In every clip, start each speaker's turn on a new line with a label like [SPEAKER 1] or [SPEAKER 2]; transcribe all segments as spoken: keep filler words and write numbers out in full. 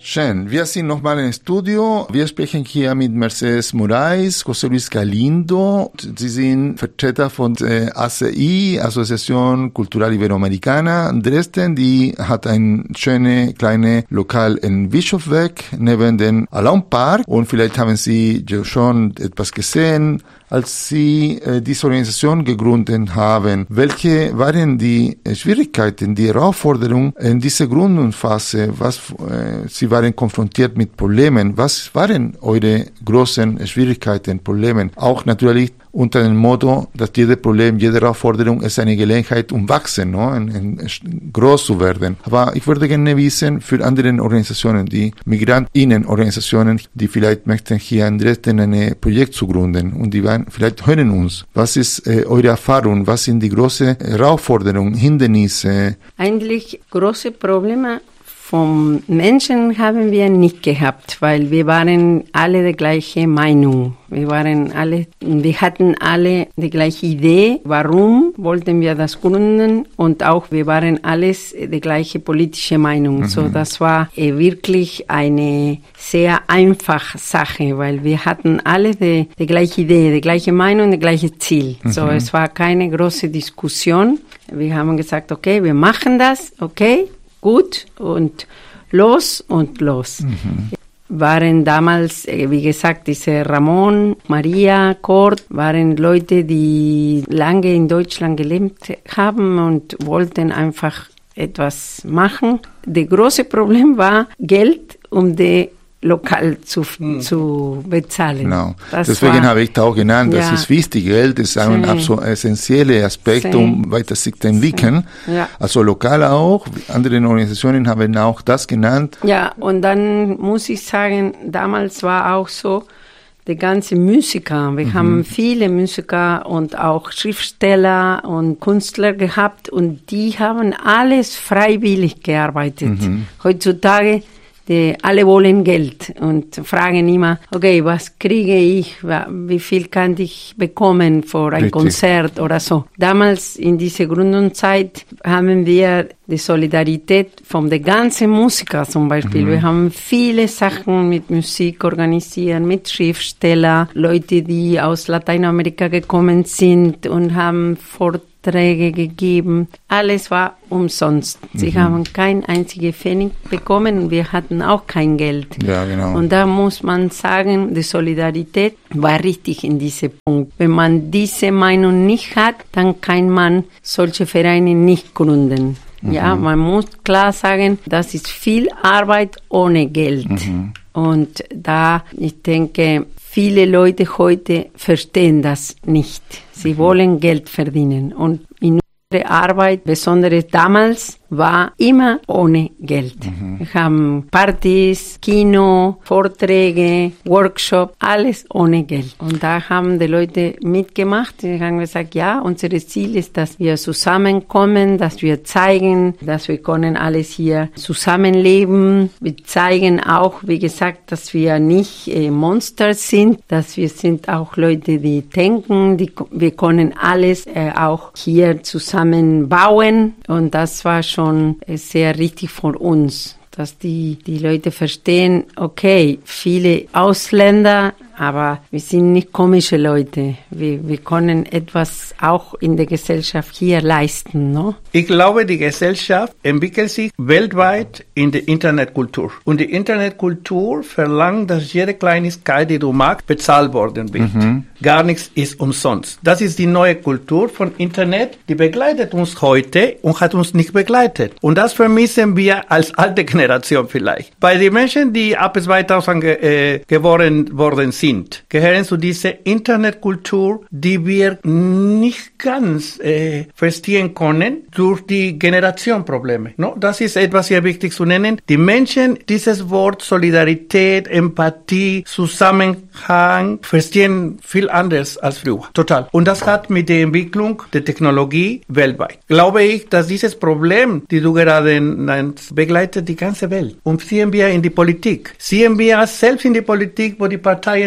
[SPEAKER 1] Schön, wir sind nochmal im Studio. Wir sprechen hier mit Mercedes Moraes, José Luis Galindo. Sie sind Vertreter von der A C I, Asociación Cultural Iberoamericana Dresden. Die hat ein schönes kleines Lokal in Bischofsweg neben dem Alaun Park. Und vielleicht haben Sie schon etwas gesehen, als Sie äh, diese Organisation gegründet haben. Welche waren die äh, Schwierigkeiten, die Herausforderungen in dieser Gründungsphase? Was äh, Sie waren konfrontiert mit Problemen? Was waren eure großen Schwierigkeiten, Probleme? Auch natürlich unter dem Motto, dass jedes Problem, jede Herausforderung ist eine Gelegenheit, um wachsen, no? und, und groß zu werden. Aber ich würde gerne wissen, für andere Organisationen, die Migrantinnenorganisationen, die vielleicht möchten hier in Dresden ein Projekt zu gründen und die werden, vielleicht hören uns. Was ist äh, eure Erfahrung? Was sind die großen Herausforderungen, Hindernisse?
[SPEAKER 2] Eigentlich große Probleme vom Menschen haben wir nicht gehabt, weil wir waren alle die gleiche Meinung. Wir waren alle, wir hatten alle die gleiche Idee, warum wollten wir das gründen, und auch wir waren alles die gleiche politische Meinung. Mhm. So, das war äh, wirklich eine sehr einfache Sache, weil wir hatten alle die, die gleiche Idee, die gleiche Meinung, das gleiche Ziel. Mhm. So, es war keine große Diskussion. Wir haben gesagt, okay, wir machen das, okay, gut, und los und los. Mhm. Waren damals, wie gesagt, diese Ramon, Maria, Kurt, waren Leute, die lange in Deutschland gelebt haben und wollten einfach etwas machen. Das große Problem war Geld, um die lokal zu, hm. zu bezahlen.
[SPEAKER 1] Genau. Das Deswegen war, habe ich da auch genannt, das ja. ist wichtig. Geld ist ein sí. essentieller Aspekt, sí. um weiter sich zu entwickeln. Sí. Ja. Also lokal auch, andere Organisationen haben auch das genannt.
[SPEAKER 2] Ja, und dann muss ich sagen, damals war auch so, die ganze Musiker, wir mhm. haben viele Musiker und auch Schriftsteller und Künstler gehabt, und die haben alles freiwillig gearbeitet. Mhm. Heutzutage Die alle wollen Geld und fragen immer, okay, was kriege ich, wie viel kann ich bekommen für ein Richtig. Konzert oder so. Damals in dieser Gründungszeit haben wir die Solidarität von den ganzen Musikern zum Beispiel. Mhm. Wir haben viele Sachen mit Musik organisiert, mit Schriftstellern, Leute, die aus Lateinamerika gekommen sind und haben Vorträge gegeben. Alles war umsonst. Sie mhm. haben kein einziges Pfennig bekommen und wir hatten auch kein Geld.
[SPEAKER 1] Ja, genau.
[SPEAKER 2] Und da muss man sagen, die Solidarität war richtig in diesem Punkt. Wenn man diese Meinung nicht hat, dann kann man solche Vereine nicht gründen. Mhm. Ja, man muss klar sagen, das ist viel Arbeit ohne Geld. Mhm. Und da, ich denke, viele Leute heute verstehen das nicht. Sie mhm. wollen Geld verdienen. Und in unserer Arbeit, besonders damals, war immer ohne Geld. Mhm. Wir haben Partys, Kino, Vorträge, Workshops, alles ohne Geld. Und da haben die Leute mitgemacht. Sie haben gesagt, ja, unser Ziel ist, dass wir zusammenkommen, dass wir zeigen, dass wir können alles hier zusammenleben. Wir zeigen auch, wie gesagt, dass wir nicht äh, Monster sind, dass wir sind auch Leute, die denken, die, wir können alles äh, auch hier zusammenbauen. Und das war schon sehr richtig von uns, dass die, die Leute verstehen, okay, viele Ausländer, aber wir sind nicht komische Leute. Wir, wir können etwas auch in der Gesellschaft hier leisten, no?
[SPEAKER 3] Ich glaube, die Gesellschaft entwickelt sich weltweit in der Internetkultur. Und die Internetkultur verlangt, dass jede Kleinigkeit, die du magst, bezahlt worden wird. Mhm. Gar nichts ist umsonst. Das ist die neue Kultur von Internet, die begleitet uns heute und hat uns nicht begleitet. Und das vermissen wir als alte Generation vielleicht. Bei den Menschen, die ab zweitausend ge- äh, geboren worden sind, gehören zu dieser Internetkultur, die wir nicht ganz äh, verstehen können durch die Generationenprobleme. No? Das ist etwas sehr wichtig zu nennen. Die Menschen, dieses Wort Solidarität, Empathie, Zusammenhang, verstehen viel anders als früher. Total. Und das hat mit der Entwicklung der Technologie weltweit. Glaube ich, dass dieses Problem, die du gerade nennst, begleitet die ganze Welt. Und sehen wir in die Politik. Sehen wir selbst in die Politik, wo die Parteien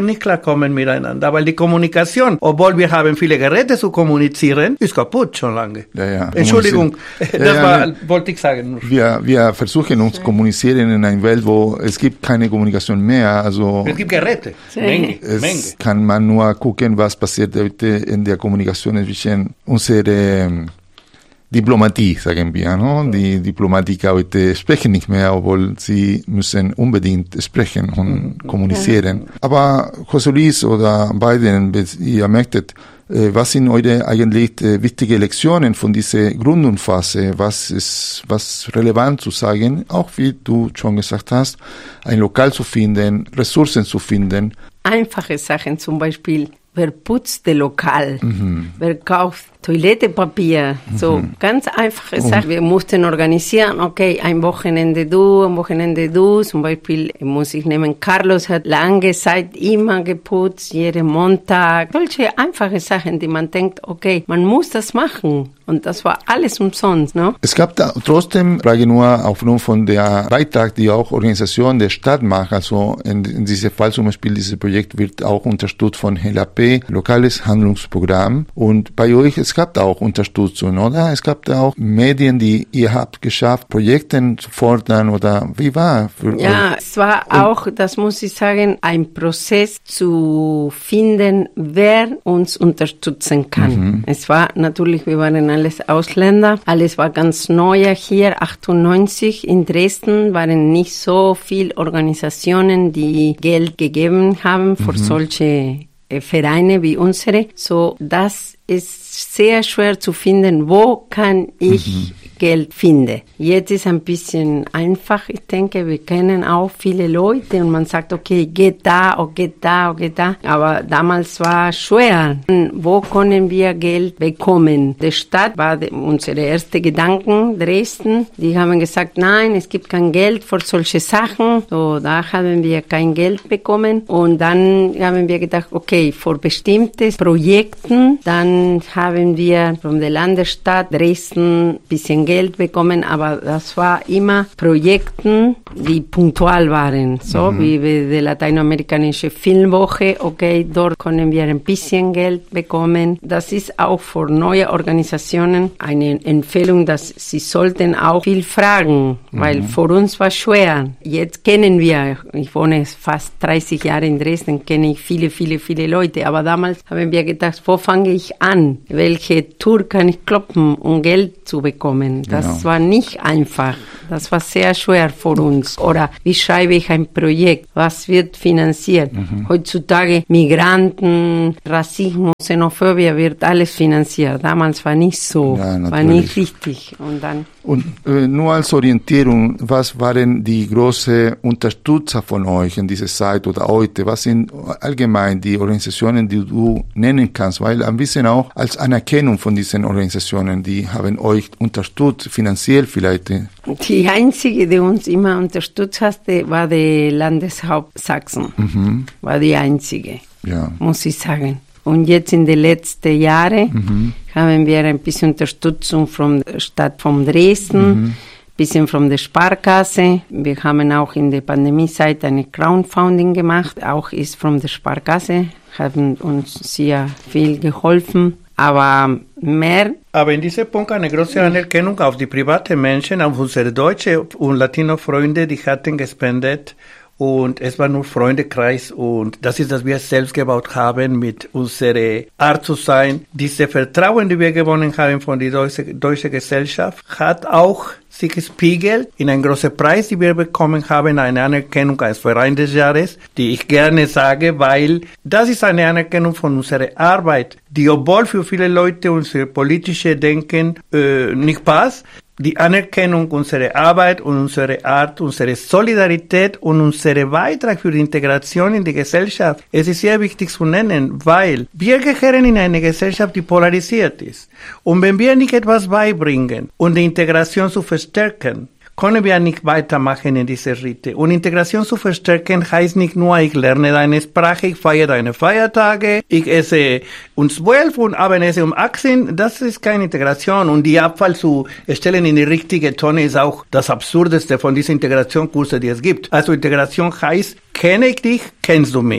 [SPEAKER 3] werden nicht klarkommen miteinander, weil die Kommunikation, obwohl wir haben viele Geräte zu kommunizieren, ist kaputt schon lange.
[SPEAKER 1] Ja, ja.
[SPEAKER 3] Entschuldigung, ja, das ja, war, ne, wollte ich sagen.
[SPEAKER 1] Wir, wir versuchen uns zu kommunizieren in einer Welt, wo es gibt keine Kommunikation mehr. Also
[SPEAKER 3] es gibt Geräte, Menge,
[SPEAKER 1] es
[SPEAKER 3] Menge.
[SPEAKER 1] Kann man nur gucken, was passiert heute in der Kommunikation zwischen unserer Diplomatie, sagen wir, no? Die Diplomatiker heute sprechen nicht mehr, obwohl sie müssen unbedingt sprechen und mhm. kommunizieren. Aber José Luis oder beiden, ihr möchtet, was sind heute eigentlich wichtige Lektionen von dieser Gründungsphase? Was ist, was relevant zu sagen? Auch wie du schon gesagt hast, ein Lokal zu finden, Ressourcen zu finden.
[SPEAKER 2] Einfache Sachen, zum Beispiel, wer putzt das Lokal? Mhm. Wer kauft Toilettenpapier? So mhm. ganz einfache oh. Sachen. Wir mussten organisieren, okay, ein Wochenende du, ein Wochenende du. Zum Beispiel muss ich nehmen, Carlos hat lange Zeit immer geputzt, jeden Montag. Solche einfache Sachen, die man denkt, okay, man muss das machen. Und das war alles umsonst, ne?
[SPEAKER 1] Es gab da trotzdem, frage nur aufgrund von der Beitrag, die auch Organisation der Stadt macht. Also in, in diesem Fall zum Beispiel, dieses Projekt wird auch unterstützt von H L P, lokales Handlungsprogramm. Und bei euch, es gab da auch Unterstützung, oder? Es gab da auch Medien, die ihr habt geschafft, Projekte zu fordern, oder wie war? Für
[SPEAKER 2] ja,
[SPEAKER 1] euch?
[SPEAKER 2] Es war auch, das muss ich sagen, ein Prozess zu finden, wer uns unterstützen kann. Mhm. Es war natürlich, wir waren alles Ausländer, alles war ganz neu hier, achtundneunzig in Dresden waren nicht so viele Organisationen, die Geld gegeben haben für mhm. solche Vereine wie unsere. So, das ist sehr schwer zu finden, wo kann ich mhm. Geld finden. Jetzt ist ein bisschen einfach, ich denke, wir kennen auch viele Leute und man sagt, okay, geht da, oder geht da, oder geht da. Aber damals war schwer. Wo können wir Geld bekommen? Die Stadt war die, unsere erste Gedanken, Dresden. Die haben gesagt, nein, es gibt kein Geld für solche Sachen. So, da haben wir kein Geld bekommen. Und dann haben wir gedacht, okay, für bestimmte Projekte, dann haben wir von der Landesstadt Dresden ein bisschen Geld bekommen, aber das war immer Projekte, die punktual waren, so mhm. wie die lateinamerikanische Filmwoche, okay, dort können wir ein bisschen Geld bekommen. Das ist auch für neue Organisationen eine Empfehlung, dass sie sollten auch viel fragen, mhm. weil für uns war schwer. Jetzt kennen wir, ich wohne fast dreißig Jahre in Dresden, kenne ich viele, viele, viele Leute, aber damals haben wir gedacht, wo fange ich an? Welche Tour kann ich klopfen, um Geld zu bekommen? Das genau. war nicht einfach. Das war sehr schwer für uns. Oder wie schreibe ich ein Projekt? Was wird finanziert? Mhm. Heutzutage Migranten, Rassismus, Xenophobie wird alles finanziert. Damals war nicht so, ja, war nicht richtig. Und dann
[SPEAKER 1] Und äh, nur als Orientierung, was waren die großen Unterstützer von euch in dieser Zeit oder heute? Was sind allgemein die Organisationen, die du nennen kannst? Weil ein bisschen auch als Anerkennung von diesen Organisationen, die haben euch unterstützt, finanziell vielleicht.
[SPEAKER 2] Die einzige, die uns immer unterstützt hat, war die Landeshaupt Sachsen. Mhm. War die einzige, ja. muss ich sagen. Und jetzt in den letzten Jahren mhm. haben wir ein bisschen Unterstützung von der Stadt von Dresden, ein mhm. bisschen von der Sparkasse. Wir haben auch in der Pandemiezeit eine Crowdfunding gemacht, auch ist von der Sparkasse, haben uns sehr viel geholfen. Aber mehr.
[SPEAKER 3] Aber in diesem Punkt eine große Anerkennung auf die privaten Menschen, auf unsere deutsche und Latino-Freunde, die hatten gespendet. Und es war nur Freundekreis und das ist, dass wir es selbst gebaut haben mit unserer Art zu sein. Diese Vertrauen, die wir gewonnen haben von der deutschen deutsche Gesellschaft, hat auch sich gespiegelt in einen großen Preis, den wir bekommen haben, eine Anerkennung als Verein des Jahres, die ich gerne sage, weil das ist eine Anerkennung von unserer Arbeit, die obwohl für viele Leute unser politische Denken äh, nicht passt, die Anerkennung unserer Arbeit und unsere Art, unsere Solidarität und unsere Beitrag für die Integration in die Gesellschaft. Es ist sehr wichtig zu nennen, weil wir gehören in eine Gesellschaft, die polarisiert ist. Und wenn wir nicht etwas beibringen und die Integration zu verstärken, können wir nicht weitermachen in diese Schritte. Und Integration zu verstärken heißt nicht nur, ich lerne deine Sprache, ich feiere deine Feiertage, ich esse um zwölf und Abendessen um achtzehn. Das ist keine Integration. Und die Abfall zu stellen in die richtige Tonne ist auch das Absurdeste von diesen Integrationskursen, die es gibt. Also Integration heißt, kenne ich dich, kennst du mich.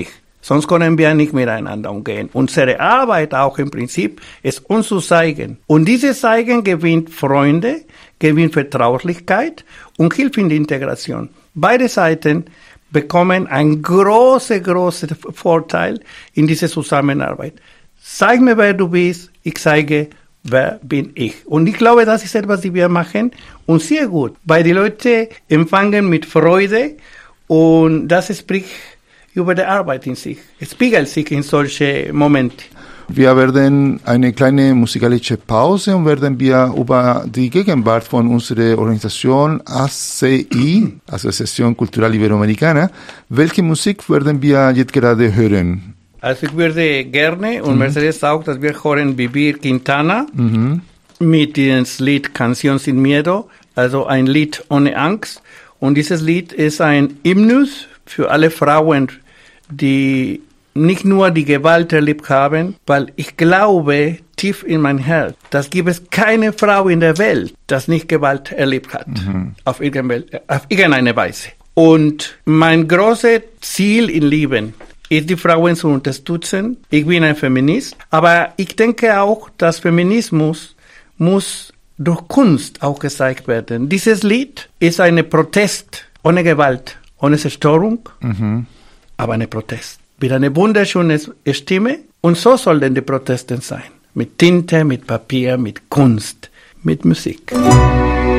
[SPEAKER 3] Sonst können wir nicht miteinander umgehen. Unsere Arbeit auch im Prinzip ist uns zu zeigen. Und dieses Zeigen gewinnt Freunde, gewinnt Vertraulichkeit und hilft in der Integration. Beide Seiten bekommen einen großen, großen Vorteil in dieser Zusammenarbeit. Zeig mir, wer du bist, ich zeige, wer bin ich. Und ich glaube, das ist etwas, das wir machen und sehr gut, weil die Leute empfangen mit Freude und das spricht über die Arbeit in sich. Es spiegelt sich in solche Momente.
[SPEAKER 1] Wir werden eine kleine musikalische Pause und werden wir über die Gegenwart von unserer Organisation A C I, Asociación Cultural Iberoamericana, welche Musik werden wir jetzt gerade hören?
[SPEAKER 3] Also ich würde gerne, und mhm. Mercedes auch, dass wir hören Vivir Quintana
[SPEAKER 1] Mhm.
[SPEAKER 3] mit dem Lied Canción sin Miedo, also ein Lied ohne Angst. Und dieses Lied ist ein Hymnus für alle Frauen, die nicht nur die Gewalt erlebt haben, weil ich glaube tief in mein Herz, dass gibt es keine Frau in der Welt, das nicht Gewalt erlebt hat, mhm. auf, irgendwel- auf irgendeine Weise. Und mein großes Ziel im Leben ist, die Frauen zu unterstützen. Ich bin ein Feminist, aber ich denke auch, dass Feminismus muss durch Kunst auch gezeigt werden. Dieses Lied ist ein Protest ohne Gewalt, ohne Zerstörung,
[SPEAKER 1] Mhm.
[SPEAKER 3] aber ein Protest. Mit einer wunderschönen Stimme. Und so sollen die Proteste sein. Mit Tinte, mit Papier, mit Kunst, mit Musik.